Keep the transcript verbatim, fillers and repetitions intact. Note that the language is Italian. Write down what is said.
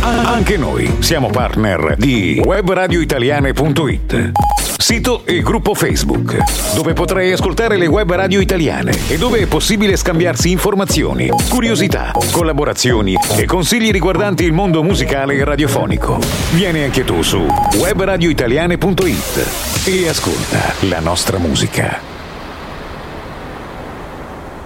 Anche noi siamo partner di web radio italiane punto it, sito e gruppo Facebook, dove potrai ascoltare le web radio italiane e dove è possibile scambiarsi informazioni, curiosità, collaborazioni e consigli riguardanti il mondo musicale e radiofonico. Vieni anche tu su web radio italiane punto it e ascolta la nostra musica.